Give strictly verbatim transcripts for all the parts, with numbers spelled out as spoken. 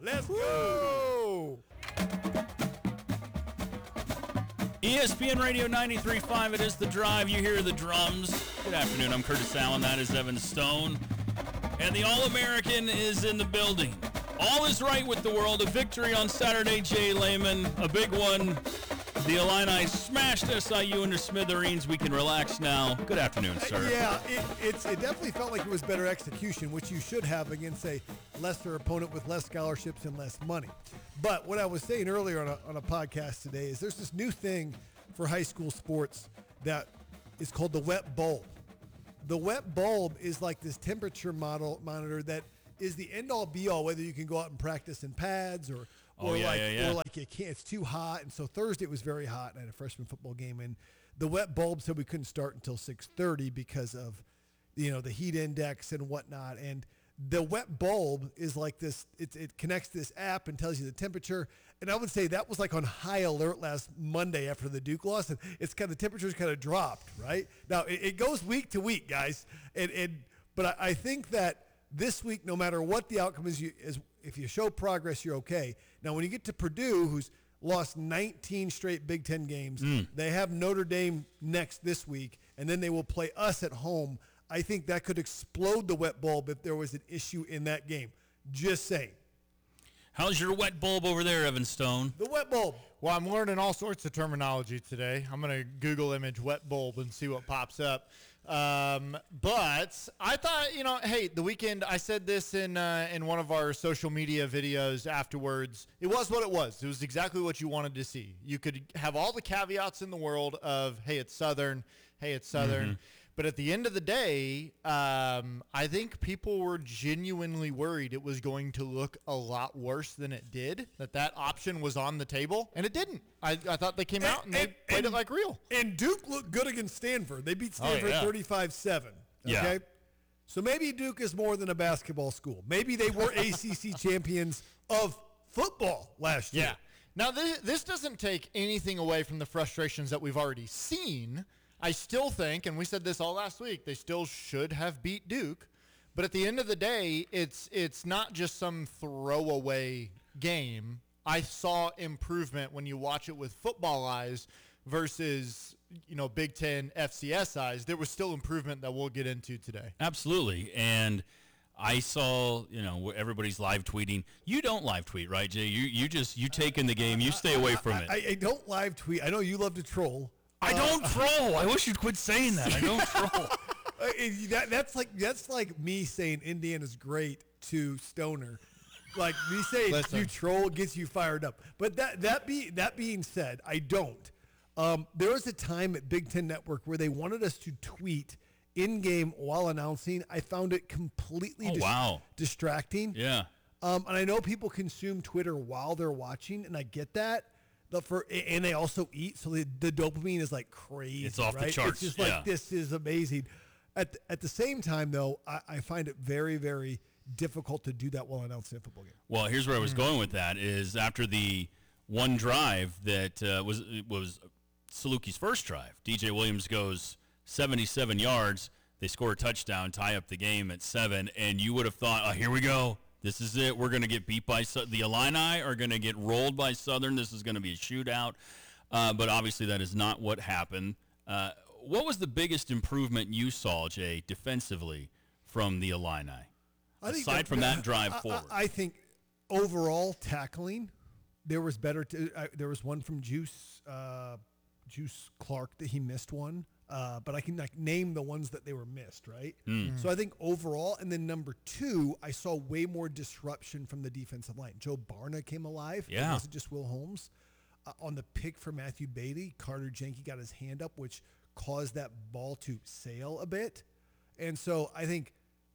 Let's go. E S P N Radio ninety-three point five, it is The Drive. You hear the drums. Good afternoon, I'm Curtis Allen. That is Evan Stone. And the All-American is in the building. All is right with the world. A victory on Saturday, Jay Lehman. A big one. The Illini smashed S I U into smithereens. We can relax now. Good afternoon, sir. Yeah, it, it's, it definitely felt like it was better execution, which you should have against a lesser opponent with less scholarships and less money. But what I was saying earlier on a, on a podcast today is there's this new thing for high school sports that is called the wet bulb. The wet bulb is like this temperature model monitor that is the end-all be-all, whether you can go out and practice in pads or or oh, yeah, like yeah, yeah. or like you can't. It's too hot. And so Thursday it was very hot, and I had a freshman football game, and the wet bulb said we couldn't start until six thirty because of you know the heat index and whatnot. And the wet bulb is like this. It it connects to this app and tells you the temperature. And I would say that was like on high alert last Monday after the Duke loss, and it's kind of the temperature's kind of dropped right now. It, it goes week to week, guys, and and but I, I think that. This week, no matter what the outcome is, you, is, if you show progress, you're okay. Now, when you get to Purdue, who's lost nineteen straight Big Ten games, Mm. they have Notre Dame next this week, and then they will play us at home. I think that could explode the wet bulb if there was an issue in that game. Just saying. How's your wet bulb over there, Evan Stone? The wet bulb. Well, I'm learning all sorts of terminology today. I'm going to Google image wet bulb and see what pops up. Um, but I thought, you know, hey, the weekend, I said this in uh, in one of our social media videos afterwards. It was what it was. It was exactly what you wanted to see. You could have all the caveats in the world of, hey, it's Southern, hey, it's Southern. Mm-hmm. But at the end of the day, um, I think people were genuinely worried it was going to look a lot worse than it did, that that option was on the table, and it didn't. I, I thought they came out and, and they played and, it like real. And Duke looked good against Stanford. They beat Stanford oh, yeah. thirty-five seven. Okay? Yeah. So maybe Duke is more than a basketball school. Maybe they were A C C champions of football last year. Yeah. Now, this, this doesn't take anything away from the frustrations that we've already seen. I still think, and we said this all last week, they still should have beat Duke. But at the end of the day, it's it's not just some throwaway game. I saw improvement when you watch it with football eyes versus, you know, Big Ten F C S eyes. There was still improvement that we'll get into today. Absolutely. And I saw, you know, everybody's live tweeting. You don't live tweet, right, Jay? You you just, you take in the game. You stay away from it. I, I, I don't live tweet. I know you love to troll. I don't uh, troll. I wish you'd quit saying that. I don't troll. that, that's like that's like me saying Indiana's great to Stoner. Like me saying Listen. You troll gets you fired up. But that that be that being said, I don't. Um, there was a time at Big Ten Network where they wanted us to tweet in game while announcing. I found it completely oh, dis- wow. distracting. Yeah. Um, and I know people consume Twitter while they're watching, and I get that. The for, and they also eat, so the, the dopamine is like crazy. It's off right? the charts. It's just yeah. like, this is amazing. At the, at the same time, though, I, I find it very, very difficult to do that while announcing a football game. Well, here's where I was going with that is after the one drive that uh, was was Salukie's first drive, D J Williams goes seventy-seven yards. They score a touchdown, tie up the game at seven, and you would have thought, oh, here we go. This is it. We're going to get beat by – the Illini are going to get rolled by Southern. This is going to be a shootout. Uh, but obviously that is not what happened. Uh, what was the biggest improvement you saw, Jay, defensively from the Illini? I think Aside that, from that drive I, forward. I, I think overall tackling, there was better – uh, there was one from Juice, uh, Juice Clark that he missed one. Uh, but I can like name the ones that they were missed, right? Mm. So I think overall, and then number two, I saw way more disruption from the defensive line. Joe Barna came alive. Yeah. It wasn't just Will Holmes. Uh, on the pick for Matthew Beatty, Carter Jenke got his hand up, which caused that ball to sail a bit. And so I think,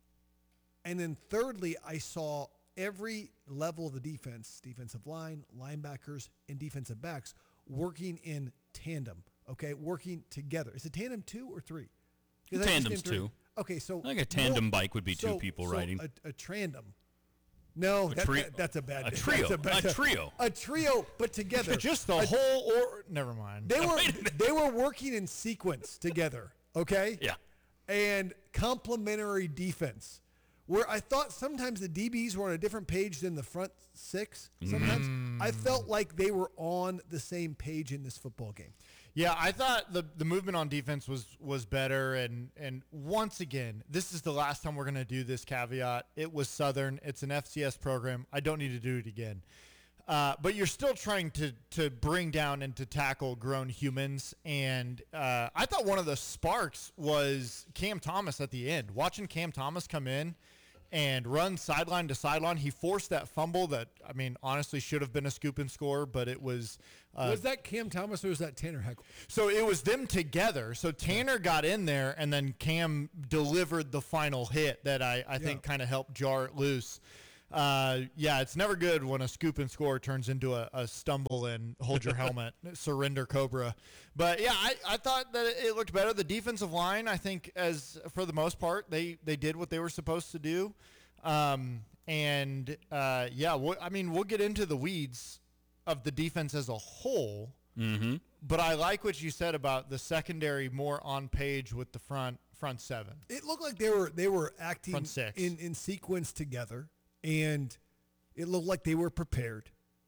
and then thirdly, I saw every level of the defense, defensive line, linebackers, and defensive backs working in tandem. Okay, working together. Is it tandem two or three? Tandem's two. Okay, so I think a tandem no, bike would be so, two people so riding. A, a trandem. No, a that, tri- that, that's a bad. A trio. That's a, bad, a trio. A trio, but together. Just the a, whole or never mind. They were they were working in sequence together. Okay. Yeah. And complementary defense, where I thought sometimes the D Bs were on a different page than the front six. Sometimes mm. I felt like they were on the same page in this football game. Yeah, I thought the the movement on defense was was better, and and once again, this is the last time we're going to do this caveat. It was Southern. It's an F C S program. I don't need to do it again. Uh, but you're still trying to to bring down and to tackle grown humans, and uh, I thought one of the sparks was Cam Thomas at the end. Watching Cam Thomas come in and run sideline to sideline, he forced that fumble that, I mean, honestly should have been a scoop and score, but it was. Uh, was that Cam Thomas or was that Tanner Heckle? So it was them together. So Tanner got in there, and then Cam delivered the final hit that I, I think yeah. kind of helped jar it loose. Uh, yeah, it's never good when a scoop and score turns into a, a stumble and hold your helmet, surrender Cobra. But yeah, I, I thought that it looked better. The defensive line, I think, as for the most part, they, they did what they were supposed to do. Um, and uh, yeah, we'll, I mean, we'll get into the weeds of the defense as a whole. Mm-hmm. But I like what you said about the secondary more on page with the front front seven. It looked like they were they were acting front six. in in sequence together. And it looked like they were prepared.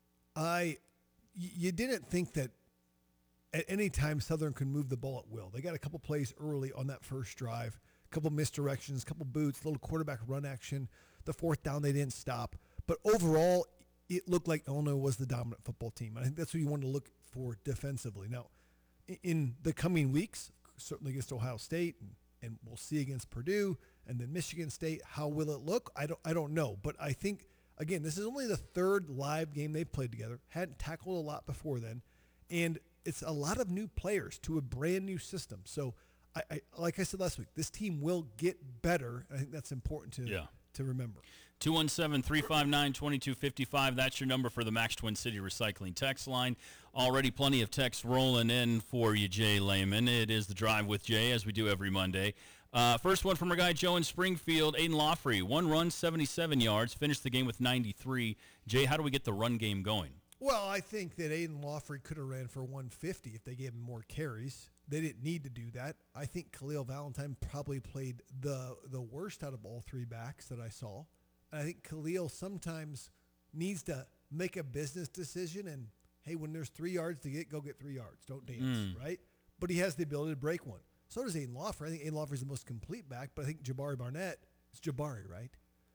I, y- you didn't think that at any time Southern could move the ball at will. They got a couple plays early on that first drive, a couple misdirections, a couple boots, a little quarterback run action. The fourth down, they didn't stop. But overall, it looked like Illinois was the dominant football team. And I think that's what you want to look for defensively. Now, in the coming weeks, certainly against Ohio State, and, and we'll see against Purdue, and then Michigan State, how will it look? I don't I don't know. But I think, again, this is only the third live game they've played together. Hadn't tackled a lot before then. And it's a lot of new players to a brand new system. So, I, I like I said last week, this team will get better. I think that's important to, yeah. to remember. two one seven, three five nine, two two five five. That's your number for the Max Twin City Recycling text line. Already plenty of texts rolling in for you, Jay Lehman. It is the Drive with Jay, as we do every Monday. Uh, first one from our guy Joe in Springfield, Aiden Lawfrey. One run, seventy-seven yards, finished the game with ninety-three. Jay, how do we get the run game going? Well, I think that Aiden Lawfrey could have ran for one fifty if they gave him more carries. They didn't need to do that. I think Khalil Valentine probably played the the worst out of all three backs that I saw. And I think Khalil sometimes needs to make a business decision and, hey, when there's three yards to get, go get three yards. Don't dance, mm. right? But he has the ability to break one. So does Aiden Lawfrey. I think Aiden Lawfrey is the most complete back, but I think Jabari Barnett, it's Jabari, right?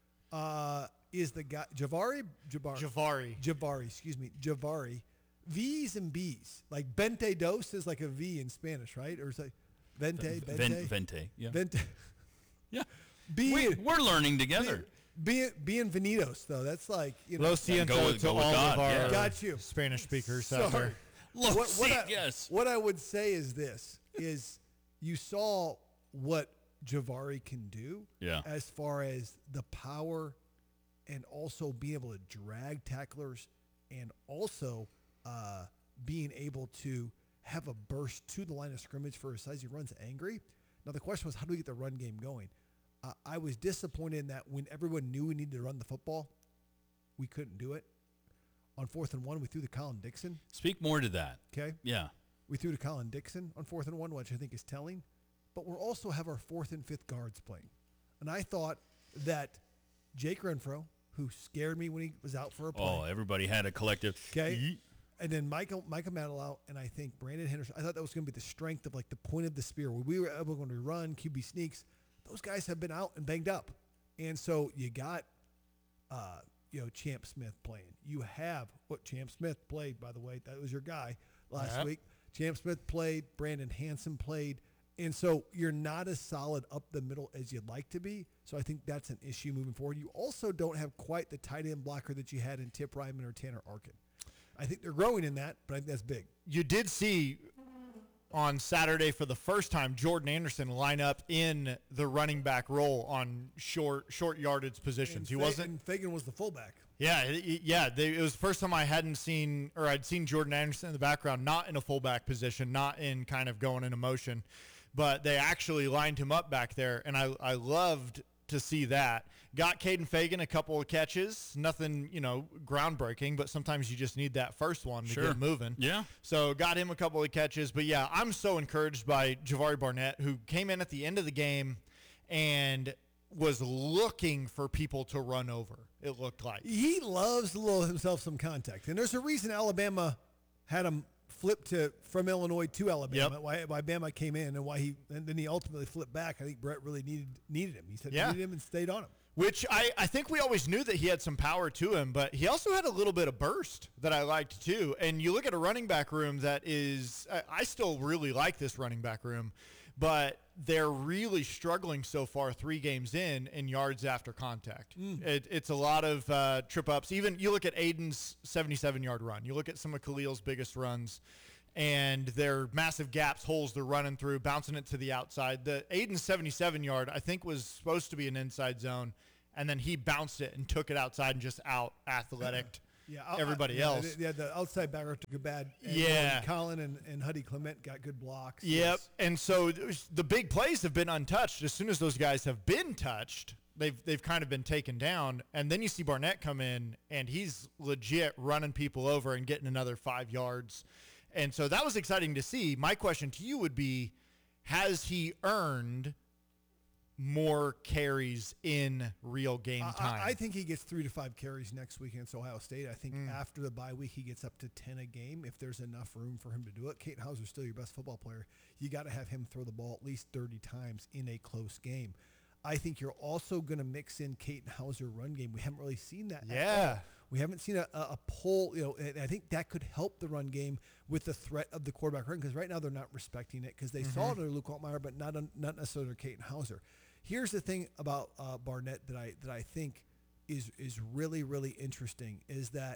Uh, is the guy, Javari? Jabari. Javari. Javari, excuse me. Javari. V's and B's. Like Vente Dos is like a V in Spanish, right? Or is it Vente? Ven- Vente? Vente, yeah. Vente. Yeah. Be, we, we're learning together. Be, be, bienvenidos, though. That's like, you know. Lo siento go with- to go with all God, of our yeah. Got you. Spanish speakers Sorry. out there. Lo what, what, I, yes. what I would say is this, is you saw what Javari can do Yeah. as far as the power and also being able to drag tacklers and also uh, being able to have a burst to the line of scrimmage for his size. He runs angry. Now, the question was, how do we get the run game going? Uh, I was disappointed in that when everyone knew we needed to run the football, we couldn't do it. On fourth and one, we threw to Colin Dixon. Speak more to that. Okay. Yeah. We threw to Colin Dixon on fourth and one, which I think is telling. But we'll also have our fourth and fifth guards playing. And I thought that Jake Renfro, who scared me when he was out for a play. Oh, everybody had a collective. Okay. Yeet. And then Michael Micah Manilow and I think Brandon Henderson. I thought that was going to be the strength of like the point of the spear. Where we were able to run, Q B sneaks. Those guys have been out and banged up. And so you got, uh, you know, Champ Smith playing. You have what Champ Smith played, by the way. That was your guy last Yep. week. Champ Smith played. Brandon Hanson played. And so you're not as solid up the middle as you'd like to be. So I think that's an issue moving forward. You also don't have quite the tight end blocker that you had in Tip Ryman or Tanner Arkin. I think they're growing in that, but I think that's big. You did see on Saturday for the first time Jordan Anderson line up in the running back role on short short yardage positions. And he Fa- wasn't. And Fagan was the fullback. Yeah, it, yeah. They, it was the first time I hadn't seen, or I'd seen Jordan Anderson in the background, not in a fullback position, not in kind of going into motion, but they actually lined him up back there, and I, I loved to see that. Got Caden Fagan a couple of catches, nothing, you know, groundbreaking, but sometimes you just need that first one to Sure. get moving. Yeah. So got him a couple of catches, but yeah, I'm so encouraged by Javari Barnett, who came in at the end of the game and was looking for people to run over, it looked like. He loves to load himself some contact. And there's a reason Alabama had him flip to from Illinois to Alabama, Yep. why, why Bama came in and why he and then he ultimately flipped back. I think Brett really needed needed him. He said Yeah. needed him and stayed on him. Which I, I think we always knew that he had some power to him, but he also had a little bit of burst that I liked too. And you look at a running back room that is, I, I still really like this running back room, but they're really struggling so far three games in in yards after contact. Mm. It, it's a lot of uh, trip ups. Even you look at Aiden's seventy-seven yard run. You look at some of Khalil's biggest runs, and their massive gaps, holes they're running through, bouncing it to the outside. The Aiden's seventy-seven yard, I think, was supposed to be an inside zone, and then he bounced it and took it outside and just out athletic Yeah, I- everybody I, else. Yeah, the, yeah, the outside backer took a bad. And Yeah. Colin and, and Huddy Clement got good blocks. Yep. Yes. And so there's- the big plays have been untouched. As soon as those guys have been touched, they've they've kind of been taken down. And then you see Barnett come in, and he's legit running people over and getting another five yards. And so that was exciting to see. My question to you would be, has he earned more carries in real game I- time? I, I think he gets three to five carries next week against Ohio State. I think after the bye week, he gets up to ten a game if there's enough room for him to do it. Kate Hauser's still your best football player. You got to have him throw the ball at least thirty times in a close game. I think you're also going to mix in Kate Hauser run game. We haven't really seen that. at Yeah. all. We haven't seen a, a, a pull, you know, and I think that could help the run game with the threat of the quarterback run, because right now they're not respecting it because they saw it under Luke Altmaier, but not un, not necessarily under Kate Hauser. Here's the thing about uh, Barnett that I that I think is is really really interesting is that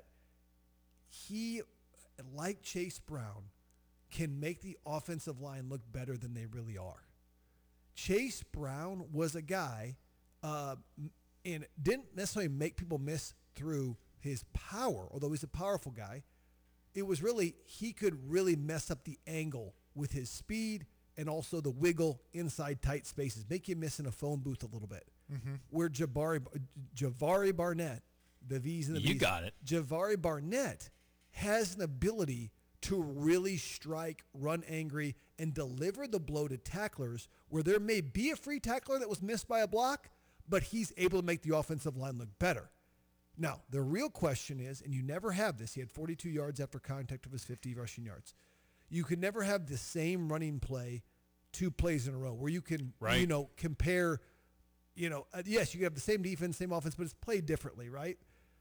he, like Chase Brown, can make the offensive line look better than they really are. Chase Brown was a guy, uh, and didn't necessarily make people miss through his power, although he's a powerful guy. It was really, he could really mess up the angle with his speed and also the wiggle inside tight spaces, make you miss in a phone booth a little bit. Mm-hmm. Where Jabari, Javari Barnett, the V's and the You B's, got it. Javari Barnett has an ability to really strike, run angry, and deliver the blow to tacklers where there may be a free tackler that was missed by a block, but he's able to make the offensive line look better. Now, the real question is, and you never have this, he had forty-two yards after contact of his fifty rushing yards. You can never have the same running play two plays in a row where you can, Right. you know, compare, you know, uh, yes, you have the same defense, same offense, but it's played differently, right?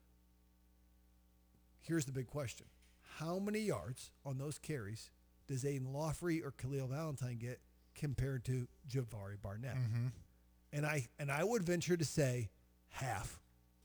Here's the big question. How many yards on those carries does Aiden Lawfrey or Khalil Valentine get compared to Javari Barnett? Mm-hmm. And I and I would venture to say half.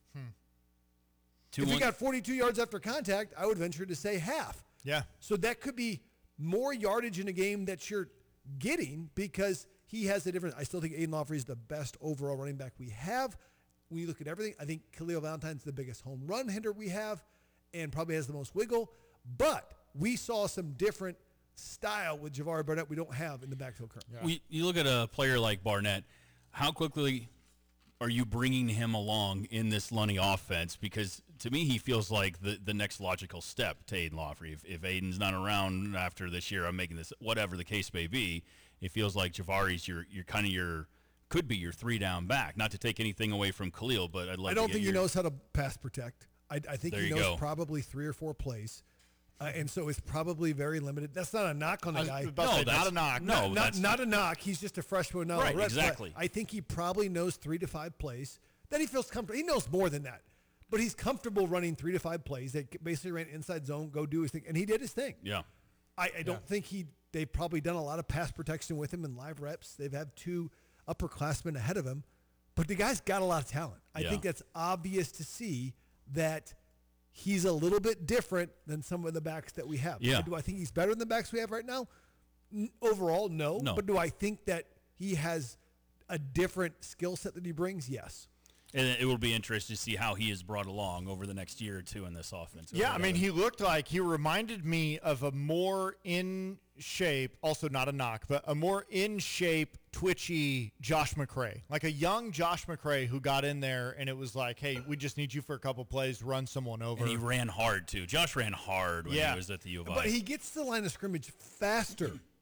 Two if he one- got forty-two yards after contact, I would venture to say half. Yeah. So that could be more yardage in a game that you're getting because he has a different. I still think Aiden Lawfrey is the best overall running back we have. When you look at everything, I think Khalil Valentine's the biggest home run hitter we have and probably has the most wiggle. But we saw some different style with Javari Barnett we don't have in the backfield currently. We, you look at a player like Barnett, how quickly are you bringing him along in this Lunny offense? Because to me, he feels like the, the next logical step to Aiden Lawfrey. If, if Aiden's not around after this year, I'm making this, whatever the case may be, it feels like Javari's your, your kind of your, could be your three down back. Not to take anything away from Khalil, but I'd like I to don't get think your, he knows how to pass protect. I, I think There he you knows go. probably three or four plays. Uh, and so it's probably very limited. That's not a knock on the I was guy. about to No, say, that's- not a knock. no. not, that's- not a knock. He's just a freshman. Not Right, a rest, but exactly. I think he probably knows three to five plays. Then he feels comfortable. He knows more than that. But he's comfortable running three to five plays. They basically ran inside zone, go do his thing. And he did his thing. Yeah. I, I don't think he – they've probably done a lot of pass protection with him in live reps. They've had two upperclassmen ahead of him. But the guy's got a lot of talent. I Yeah. think that's obvious to see that he's a little bit different than some of the backs that we have. Yeah. Do I think he's better than the backs we have right now? N- overall, no. No. But do I think that he has a different skill set that he brings? Yes. And it will be interesting to see how he is brought along over the next year or two in this offense. Yeah, I mean, he looked like he reminded me of a more in shape, also not a knock, but a more in shape, twitchy Josh McCray, like a young Josh McCray who got in there and it was like, hey, we just need you for a couple plays, run someone over. And he ran hard, too. Josh ran hard when Yeah. he was at the U of I. But he gets to the line of scrimmage faster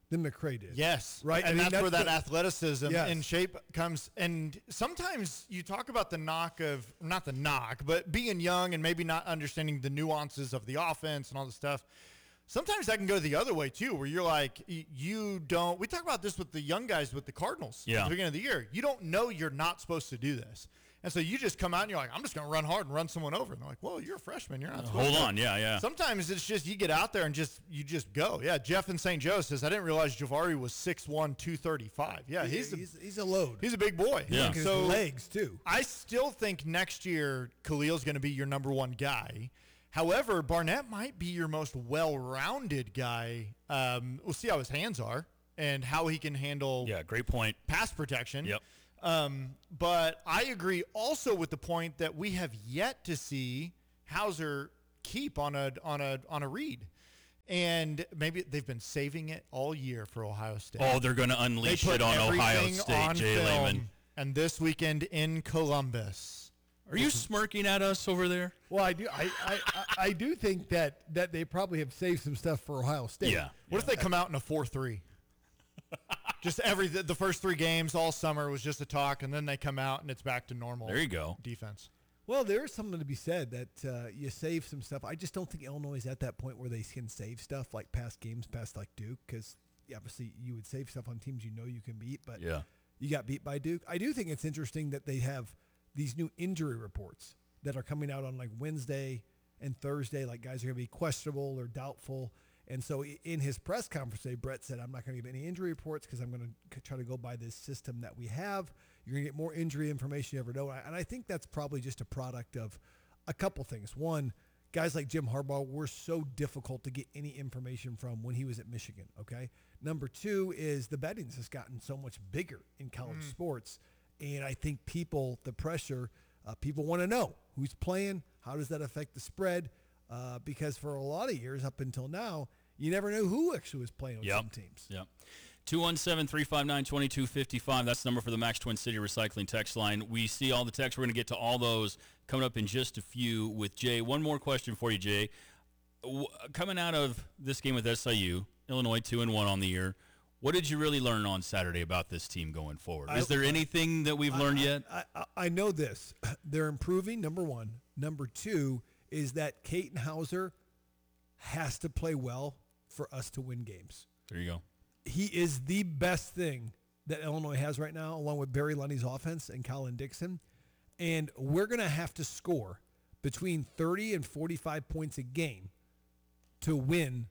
than McCray did. Yes. Right? And I mean, that's, that's where that the- athleticism Yes. and shape comes. And sometimes you talk about the knock of, not the knock, but being young and maybe not understanding the nuances of the offense and all this stuff. Sometimes that can go the other way, too, where you're like, y- you don't. We talk about this with the young guys with the Cardinals Yeah. at the beginning of the year. You don't know you're not supposed to do this. And so you just come out and you're like, I'm just going to run hard and run someone over. And they're like, well, you're a freshman. You're not supposed Hold to. on. Yeah, yeah. Sometimes it's just you get out there and just you just go. Yeah, Jeff in Saint Joe says, I didn't realize Javari was six one, two thirty-five. Yeah, he's a, he's, he's a load. he's a big boy. Yeah. Look at So his legs, too. I still think next year Khalil's going to be your number one guy. However, Barnett might be your most well-rounded guy. Um, we'll see how his hands are and how he can handle Yeah, great point. pass protection. Yep. Um, but I agree also with the point that we have yet to see Hauser keep on a on a on a read, and maybe they've been saving it all year for Ohio State. Oh, they're going to They unleash put it on Ohio everything State, on Jay film, Lehman. and this weekend in Columbus. Are you smirking at us over there? Well, I do. I, I, I, I do think that that they probably have saved some stuff for Ohio State. Yeah. What if they come out in a four three? Just every the first three games all summer was just a talk, and then they come out and it's back to normal. There you go. Defense. Well, there is something to be said that uh, you save some stuff. I just don't think Illinois is at that point where they can save stuff like past games, past like Duke, because obviously you would save stuff on teams you know you can beat, but Yeah. you got beat by Duke. I do think it's interesting that they have these new injury reports that are coming out on like Wednesday and Thursday, like guys are going to be questionable or doubtful. And so i- in his press conference today, Brett said, I'm not going to give any injury reports because I'm going to try to go by this system that we have. You're going to get more injury information you ever know. And I think that's probably just a product of a couple things. One, guys like Jim Harbaugh were so difficult to get any information from when he was at Michigan, okay? Number two is the betting's has gotten so much bigger in college sports. And I think people, the pressure, uh, people want to know who's playing, how does that affect the spread? Uh, because for a lot of years up until now, you never knew who actually was playing with Yep. some teams. Yep. two one seven, three five nine, two two five five. That's the number for the Max Twin City Recycling text line. We see all the texts. We're going to get to all those coming up in just a few with Jay. One more question for you, Jay. W- coming out of this game with S I U, Illinois two and one on the year, what did you really learn on Saturday about this team going forward? Is I- there anything that we've learned yet? I, I, I know this. They're improving, number one. Number two is that Caton Hauser has to play well for us to win games. There you go. He is the best thing that Illinois has right now, along with Barry Lundy's offense and Colin Dixon. And we're going to have to score between thirty and forty-five points a game to win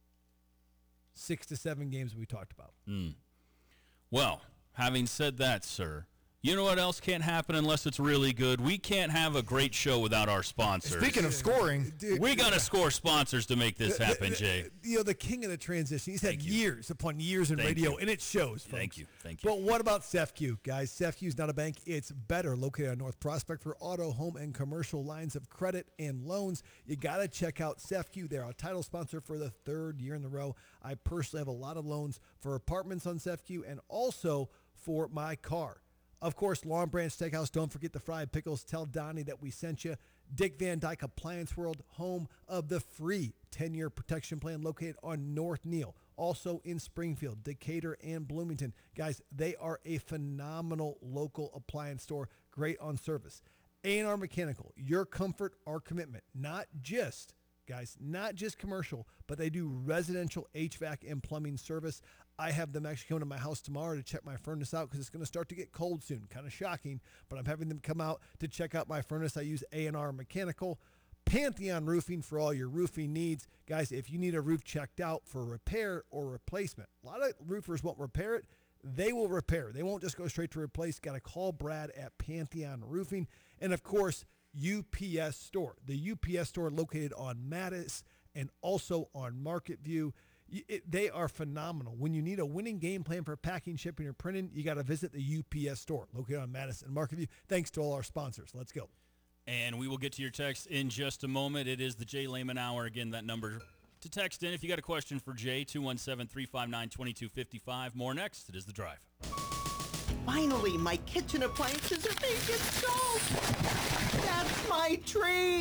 six to seven games we talked about. Well, having said that, sir, you know what else can't happen unless it's really good? We can't have a great show without our sponsors. Speaking of scoring, Dude, we got to score sponsors to make this happen, the- Jay. You know, the king of the transition. He's had Thank you. years upon years in Thank radio, you. and it shows. Folks. Thank you. Thank you. But what about SEFCU, guys? SEFCU is not a bank. It's better, located on North Prospect for auto, home, and commercial lines of credit and loans. You got to check out SEFCU. They're our title sponsor for the third year in a row. I personally have a lot of loans for apartments on SEFCU and also for my car. Of course, Long Branch Steakhouse. Don't forget the fried pickles. Tell Donnie that we sent you. Dick Van Dyke Appliance World, home of the free ten-year protection plan located on North Neal. Also in Springfield, Decatur, and Bloomington. Guys, they are a phenomenal local appliance store. Great on service. A and R Mechanical, your comfort, our commitment. Not just, guys, not just commercial, but they do residential H V A C and plumbing service. I have them actually coming to my house tomorrow to check my furnace out because it's going to start to get cold soon. Kind of shocking, but I'm having them come out to check out my furnace. I use A and R Mechanical. Pantheon Roofing for all your roofing needs. Guys, if you need a roof checked out for repair or replacement, a lot of roofers won't repair it. They will repair. They won't just go straight to replace. Got to call Brad at Pantheon Roofing. And, of course, U P S Store. The U P S Store located on Mattis and also on Market View. Y- It, they are phenomenal. When you need a winning game plan for packing, shipping, or printing, you got to visit the U P S Store located on Mattis and Market View. Thanks to all our sponsors. Let's go. And we will get to your text in just a moment. It is the Jay Lehman Hour. Again, that number to text in if you got a question for Jay, two one seven, three five nine, two two five five. More next. It is The Drive. Finally, my kitchen appliances are being installed. That's my tree.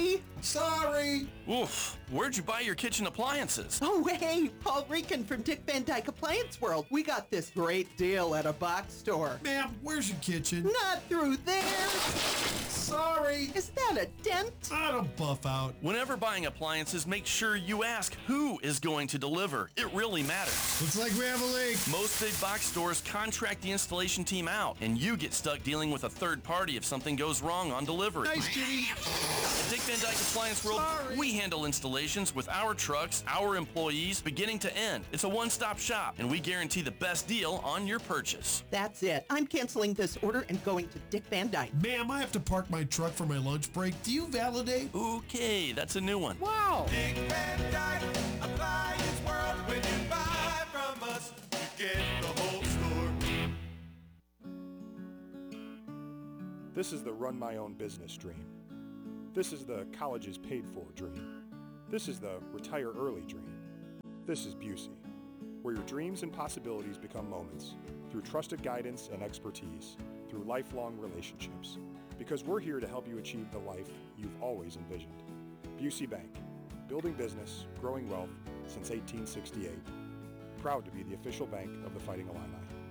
Sorry. Oof, where'd you buy your kitchen appliances? Oh, hey, Paul Rican from Dick Van Dyke Appliance World. We got this great deal at a box store. Ma'am, where's your kitchen? Not through there. Sorry. Is that a dent? I don't buff out. Whenever buying appliances, make sure you ask who is going to deliver. It really matters. Looks like we have a leak. Most big box stores contract the installation team out, and you get stuck dealing with a third party if something goes wrong on delivery. Nice, Jimmy. At Dick Van Dyke Appliance World, Sorry. we handle installations with our trucks, our employees, beginning to end. It's a one-stop shop, and we guarantee the best deal on your purchase. That's it. I'm canceling this order and going to Dick Van Dyke. Ma'am, I have to park my truck for my lunch break. Do you validate? Okay, that's a new one. Wow. Dick Van Dyke Appliance World. When you buy from us, you get the whole store. This is the run my own business dream. This is the colleges paid for dream. This is the retire early dream. This is Busey, where your dreams and possibilities become moments through trusted guidance and expertise, through lifelong relationships. Because we're here to help you achieve the life you've always envisioned. Busey Bank, building business, growing wealth since eighteen sixty-eight. Proud to be the official bank of the Fighting Illini.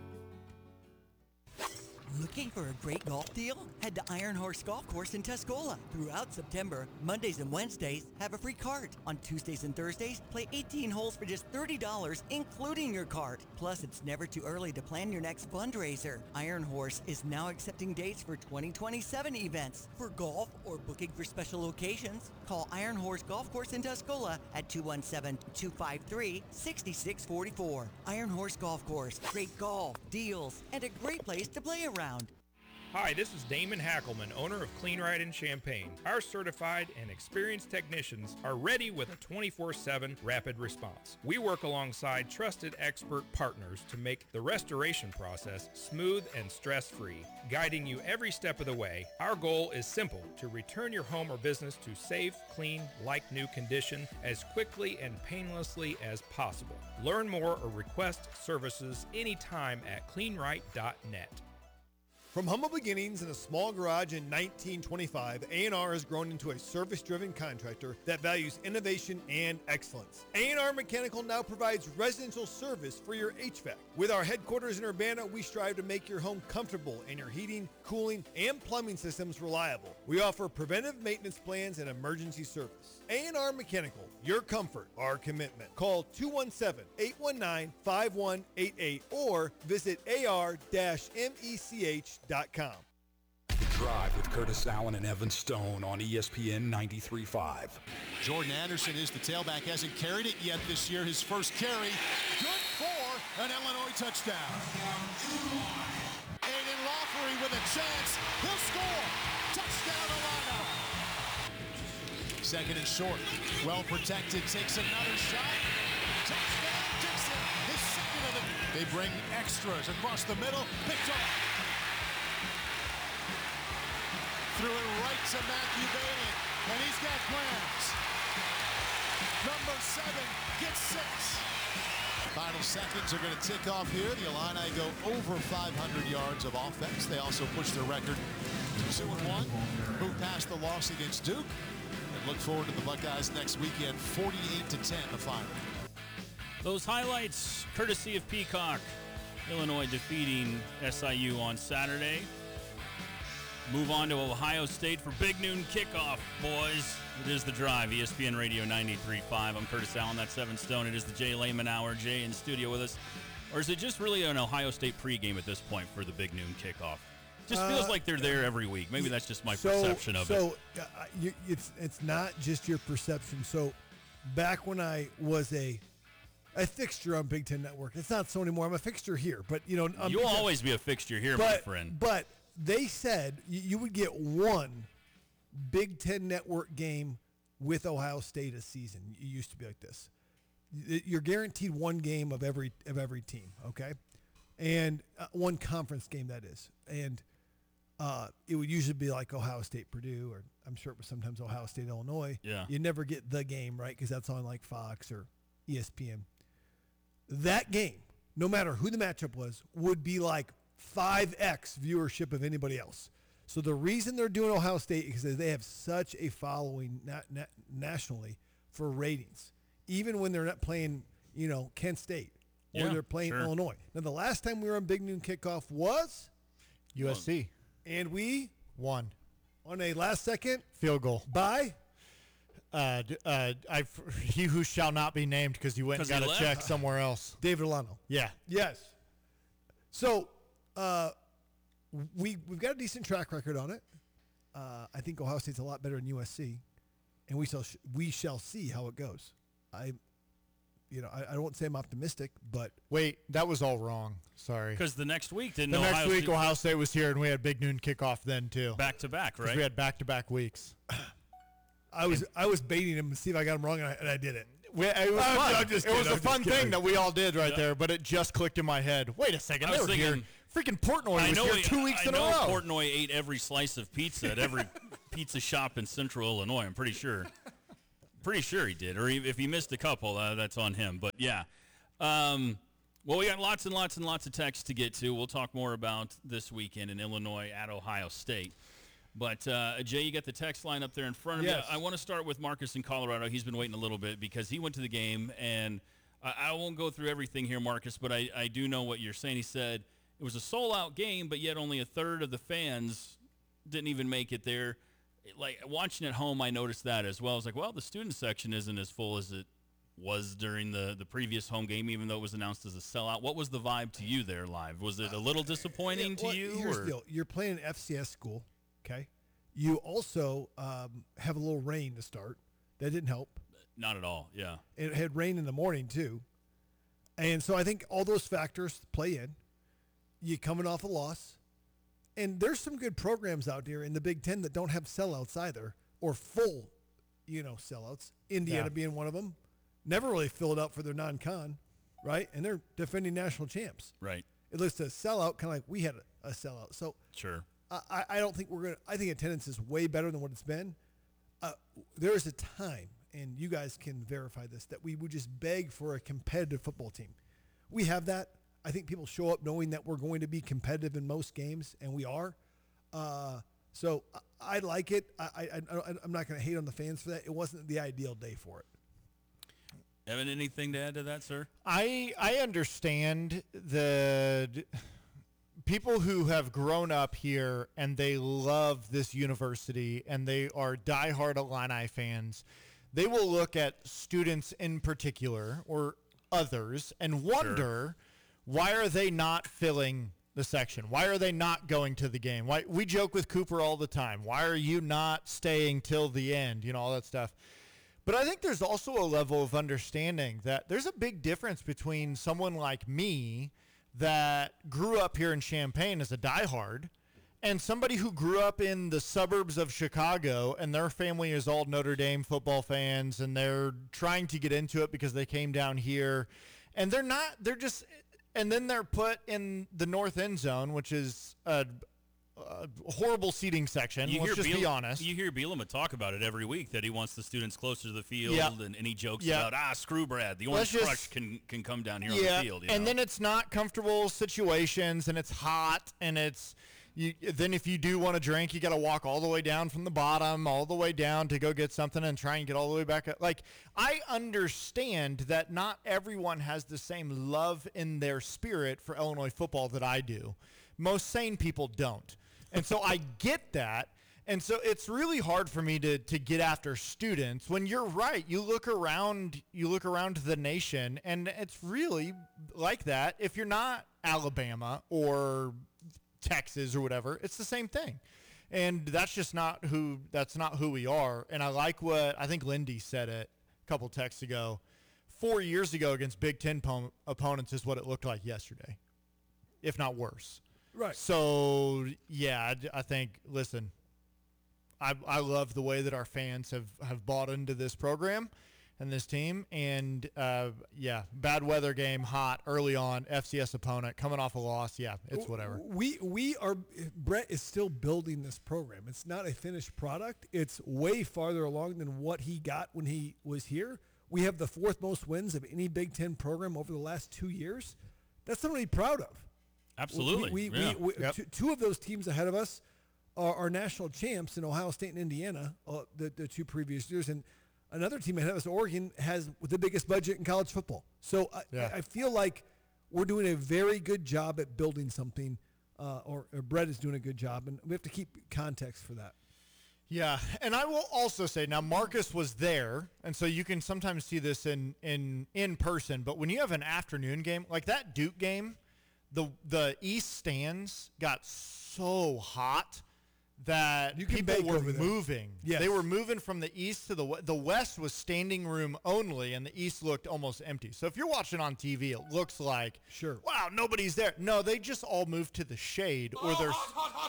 Looking for a great golf deal? Head to Iron Horse Golf Course in Tuscola. Throughout September, Mondays and Wednesdays have a free cart. On Tuesdays and Thursdays, play eighteen holes for just thirty dollars, including your cart. Plus, it's never too early to plan your next fundraiser. Iron Horse is now accepting dates for twenty twenty-seven events. For golf or booking for special occasions, call Iron Horse Golf Course in Tuscola at two one seven, two five three, six six four four. Iron Horse Golf Course. Great golf, deals, and a great place to play around. Hi, this is Damon Hackelman, owner of Clean Ride in Champaign. Our certified and experienced technicians are ready with a twenty-four seven rapid response. We work alongside trusted expert partners to make the restoration process smooth and stress-free, guiding you every step of the way. Our goal is simple: to return your home or business to safe, clean, like-new condition as quickly and painlessly as possible. Learn more or request services anytime at clean right dot net. From humble beginnings in a small garage in nineteen twenty-five, A and R has grown into a service-driven contractor that values innovation and excellence. A and R Mechanical now provides residential service for your H V A C. With our headquarters in Urbana, we strive to make your home comfortable and your heating, cooling, and plumbing systems reliable. We offer preventive maintenance plans and emergency service. A and R Mechanical, your comfort, our commitment. Call two one seven, eight one nine, five one eight eight or visit A R mech dot com. The Drive with Curtis Allen and Evan Stone on E S P N ninety-three point five. Jordan Anderson is the tailback, hasn't carried it yet this year. His first carry, good for an Illinois touchdown. Aiden Lawfrey with a chance. He'll score. Touchdown Illini. Second and short. Well protected. Takes another shot. Touchdown Dixon. His second of the. They bring extras across the middle. Picked off. Threw it right to Matthew Balin, and he's got plans. Number seven gets six. Final seconds are going to tick off here. The Illini go over five hundred yards of offense. They also push their record to two and one. Move past the loss against Duke. And look forward to the Buckeyes next weekend, forty-eight to ten, the final. Those highlights, courtesy of Peacock. Illinois defeating S I U on Saturday. Move on to Ohio State for Big Noon Kickoff, boys. It is The Drive, E S P N Radio ninety-three point five. I'm Curtis Allen, that's Evan Stone. It is the Jay Lehman Hour. Jay in studio with us. Or is it just really an Ohio State pregame at this point for the Big Noon Kickoff? Just feels uh, like they're there every week. Maybe that's just my so, perception of so, it. So uh, you, it's it's not just your perception. So back when I was a a fixture on Big Ten Network, it's not so anymore. I'm a fixture here, but you know, I'm You'll always be a fixture here, but, my friend. But they said you, you would get one Big Ten Network game with Ohio State a season. It used to be like this. You're guaranteed one game of every of every team, okay, and uh, one conference game that is, and uh, it would usually be like Ohio State Purdue, or I'm sure it was sometimes Ohio State Illinois. Yeah, you never get the game right because that's on like Fox or E S P N. That game, no matter who the matchup was, would be like five X viewership of anybody else. So the reason they're doing Ohio State is because they have such a following na- na- nationally for ratings, even when they're not playing, you know, Kent State or Yeah, they're playing sure. Illinois. Now, the last time we were on Big Noon Kickoff was, U S C and we won on a last-second field goal by uh, d- uh, I, he who shall not be named because you went and 'Cause he got a left? check somewhere else. David Alano. Yeah. Yes. So uh, we we've got a decent track record on it. Uh, I think Ohio State's a lot better than U S C, and we shall sh- we shall see how it goes. I, you know, I, I don't say I'm optimistic, but Wait, that was all wrong. Sorry. Because the next week didn't The next Ohio week, State Ohio State was here, and we had Big Noon Kickoff then, too. back to back, 'Cause right? we had back-to-back weeks. I was I was baiting him to see if I got him wrong, and I, and I did it. We, it was I'm- fun. I'm just it was kidding, a I'm fun just kidding. thing that we all did right there, but it just clicked in my head. Wait a second. I They was were here. thinking- Freaking Portnoy I was know here he- two weeks I in a know row. Portnoy ate every slice of pizza at every pizza shop in Central Illinois. I'm pretty sure. Pretty sure he did. Or if he missed a couple, uh, that's on him. But yeah. Um, well, we got lots and lots and lots of texts to get to. We'll talk more about this weekend in Illinois at Ohio State. But, uh, Jay, you got the text line up there in front of Yes. you. I want to start with Marcus in Colorado. He's been waiting a little bit because he went to the game, and I, I won't go through everything here, Marcus, but I, I do know what you're saying. He said it was a sold-out game, but yet only a third of the fans didn't even make it there. Like, watching at home, I noticed that as well. I was like, well, the student section isn't as full as it was during the, the previous home game, even though it was announced as a sellout. What was the vibe to you there live? Was it a little disappointing Yeah, to well, you? Here's or? the deal. You're playing an F C S school, okay? You also um, have a little rain to start. That didn't help. Not at all, yeah. It had rain in the morning, too. And so I think all those factors play in. You coming off a loss. And there's some good programs out there in the Big Ten that don't have sellouts either, or full, you know, sellouts. Indiana Yeah. being one of them. Never really filled out for their non-con, right? And they're defending national champs. Right. It looks a sellout, kind of like we had a, a sellout. So Sure. I, I don't think we're going to – I think attendance is way better than what it's been. Uh, there is a time, and you guys can verify this, that we would just beg for a competitive football team. We have that. I think people show up knowing that we're going to be competitive in most games, and we are. Uh, so I, I like it. I, I, I, I'm not going to hate on the fans for that. It wasn't the ideal day for it. Evan, anything to add to that, sir? I I understand the d- people who have grown up here and they love this university and they are diehard Illini fans. They will look at students in particular or others and wonder, why are they not filling the section? Why are they not going to the game? Why we joke with Cooper all the time. Why are you not staying till the end? You know, all that stuff. But I think there's also a level of understanding that there's a big difference between someone like me that grew up here in Champaign as a diehard and somebody who grew up in the suburbs of Chicago and their family is all Notre Dame football fans and they're trying to get into it because they came down here and they're not, they're just, and then they're put in the north end zone, which is a, a horrible seating section. You Let's hear just Biel- be honest. You hear Bielema talk about it every week, that he wants the students closer to the field, Yeah. and, and he jokes Yeah. about, ah, screw Brad. The Let's Orange just- Crush can, can come down here yeah, on the field. You and know? then it's not comfortable situations, and it's hot, and it's you. Then if you do want to drink, you got to walk all the way down from the bottom, all the way down to go get something, and try and get all the way back up. Like, I understand that not everyone has the same love in their spirit for Illinois football that I do. Most sane people don't, and so I get that. And so it's really hard for me to to get after students when you're right. You look around, you look around the nation, and it's really like that. If you're not Alabama or Texas or whatever, it's the same thing. And that's just not who that's not who we are. And I like what I think Lindy said it a couple texts ago. Four years ago against Big Ten po- opponents is what it looked like yesterday, if not worse. Right. So yeah, I, I think. Listen. I, I love the way that our fans have, have bought into this program and this team. And, uh, yeah, bad weather game, hot, early on, F C S opponent, coming off a loss. Yeah, it's whatever. We we are Brett is still building this program. It's not a finished product. It's way farther along than what he got when he was here. We have the fourth most wins of any Big Ten program over the last two years. That's something to be proud of. Absolutely. We, we, yeah. we, we, Yep. two, two of those teams ahead of us are, are national champs in Ohio State and Indiana, uh, the, the two previous years. And another team ahead of us, Oregon, has the biggest budget in college football. So I, Yeah. I feel like we're doing a very good job at building something, uh, or, or Brett is doing a good job, and we have to keep context for that. Yeah, and I will also say, now Marcus was there, and so you can sometimes see this in in in person, but when you have an afternoon game, like that Duke game, the the East stands got so hot that You can people bake were over there. moving. Yes. They were moving from the east to the west. The west was standing room only, and the east looked almost empty. So if you're watching on T V, it looks like, Sure. wow, nobody's there. No, they just all moved to the shade, or there's.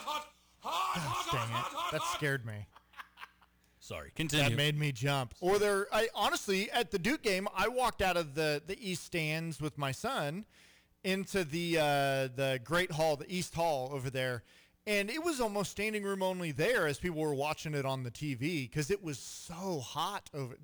Gosh, dang it. That scared me. Sorry, continue. That made me jump. Or they're, I honestly, at the Duke game, I walked out of the, the East stands with my son into the uh, the Great Hall, the East Hall over there, and it was almost standing room only there as people were watching it on the T V because it was so hot over.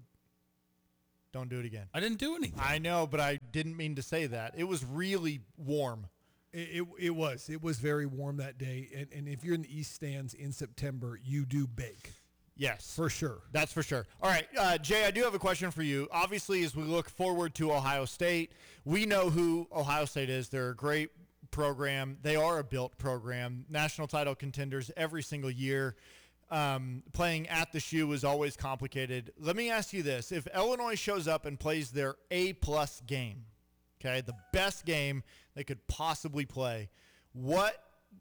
Don't do it again. I didn't do anything. I know, but I didn't mean to say that. It was really warm. It, it, it was. It was very warm that day. And, and if you're in the East stands in September, you do bake. Yes. For sure. That's for sure. All right, uh, Jay, I do have a question for you. Obviously, as we look forward to Ohio State, we know who Ohio State is. They're a great program. They are a built program. National title contenders every single year. Um, playing at the shoe is always complicated. Let me ask you this. If Illinois shows up and plays their A-plus game, okay, the best game they could possibly play, what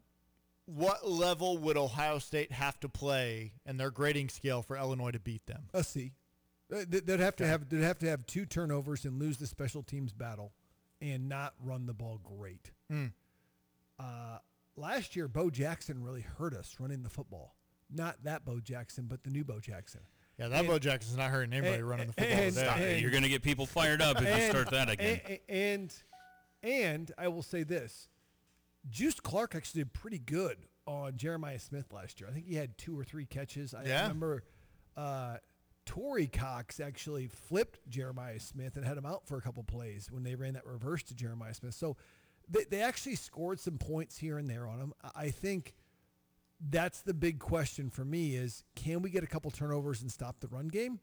what level would Ohio State have to play in their grading scale for Illinois to beat them? A C. Uh, they- They'd have to have they'd have to have two turnovers and lose the special teams battle, and not run the ball great. Mm. Uh, last year, Bo Jackson really hurt us running the football. Not that Bo Jackson, but the new Bo Jackson. Yeah, that And- Bo Jackson's not hurting anybody and- running the football and- today. Stop it. You're going to get people fired up if you start that again. And, and and I will say this: Juice Clark actually did pretty good on Jeremiah Smith last year. I think he had two or three catches. I Yeah. remember uh, Torrey Cox actually flipped Jeremiah Smith and had him out for a couple plays when they ran that reverse to Jeremiah Smith. So they, they actually scored some points here and there on him. I I think that's the big question for me is, can we get a couple turnovers and stop the run game?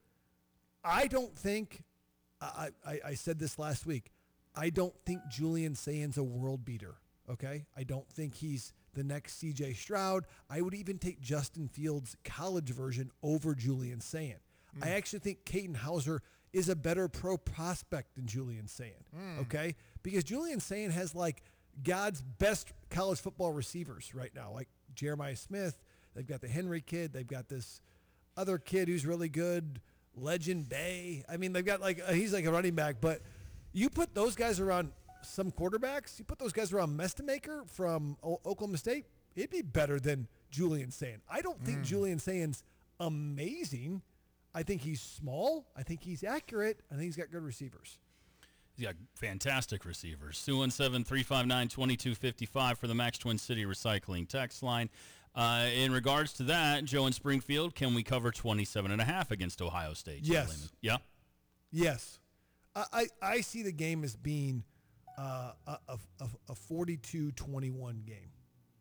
I don't think, I, I, I said this last week, I don't think Julian Sayen's a world beater, okay? I don't think he's the next C J Stroud. I would even take Justin Fields' college version over Julian Sayen. Mm. I actually think Caden Hauser is a better pro prospect than Julian Sayen, Mm. okay? Because Julian Sayen has like God's best college football receivers right now, like Jeremiah Smith. They've got the Henry kid. They've got this other kid who's really good, Legend Bay. I mean, they've got like, uh, he's like a running back, but you put those guys around some quarterbacks, you put those guys around Mestemaker from o- Oklahoma State, it'd be better than Julian Sayen. I don't think Mm. Julian Sayen's amazing. I think he's small. I think he's accurate. I think he's got good receivers. He's got fantastic receivers. two one seven, three five nine, two two five five for the Max Twin City Recycling text line. Uh, in regards to that, Joe in Springfield, can we cover twenty-seven and a half against Ohio State? Joe Yes. Lehman? Yeah? Yes. I, I, I see the game as being uh, a, a, a- a forty-two twenty-one game.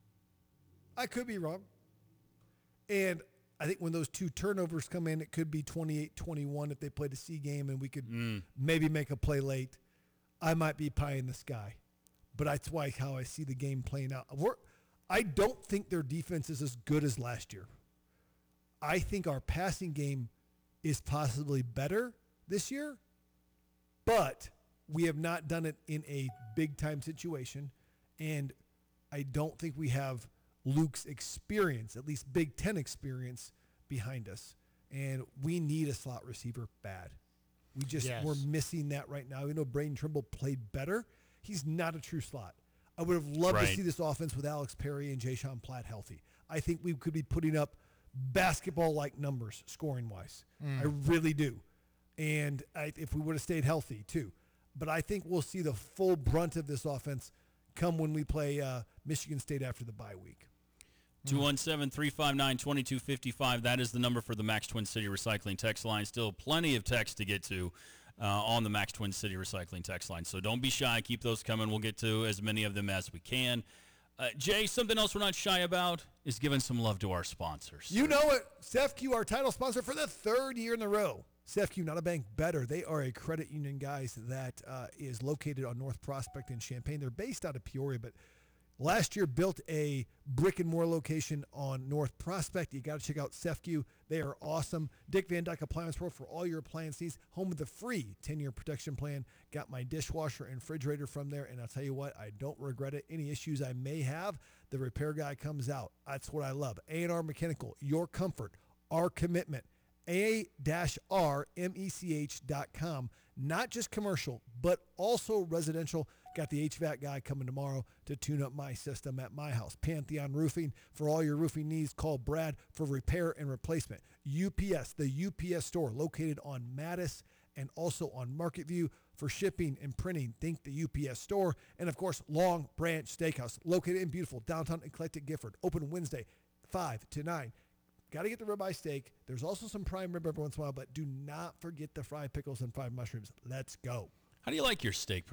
I could be wrong. And I think when those two turnovers come in, it could be twenty-eight twenty-one if they played a C game and we could Mm. maybe make a play late. I might be pie in the sky. But that's why how I see the game playing out. We're, I don't think their defense is as good as last year. I think our passing game is possibly better this year, but we have not done it in a big-time situation, and I don't think we have Luke's experience, at least Big Ten experience, behind us, and we need a slot receiver bad. We just, Yes. we're missing that right now. You know, Braden Trimble played better. He's not a true slot. I would have loved Right. to see this offense with Alex Perry and Jay-Sean Platt healthy. I think we could be putting up basketball-like numbers scoring-wise. Mm. I really do. And I, if we would have stayed healthy, too. But I think we'll see the full brunt of this offense come when we play uh, Michigan State after the bye week. two one seven, three five nine, two two five five. That is the number for the Max Twin City Recycling text line. Still plenty of text to get to uh, on the Max Twin City Recycling text line. So don't be shy. Keep those coming. We'll get to as many of them as we can. Uh, Jay, something else we're not shy about is giving some love to our sponsors. You know it. S E F Q, our title sponsor for the third year in a row. S E F Q, not a bank, better. They are a credit union, guys, that uh, is located on North Prospect in Champaign. They're based out of Peoria, but last year built a brick and mortar location on North Prospect. You got to check out S E F Q. They are awesome. Dick Van Dyke Appliance World for all your appliance needs. Home of the free ten-year protection plan. Got my dishwasher and refrigerator from there, and I'll tell you what, I don't regret it. Any issues I may have, the repair guy comes out. That's what I love. A and R Mechanical, your comfort, our commitment. A R M E C H dot com. Not just commercial, but also residential. Got the H V A C guy coming tomorrow to tune up my system at my house. Pantheon Roofing, for all your roofing needs, call Brad for repair and replacement. U P S, the U P S store located on Mattis and also on Market View for shipping and printing. Think the U P S store. And of course, Long Branch Steakhouse, located in beautiful downtown Eclectic Gifford. Open Wednesday, five to nine. Got to get the ribeye steak. There's also some prime rib every once in a while, but do not forget the fried pickles and fried mushrooms. Let's go. How do you like your steak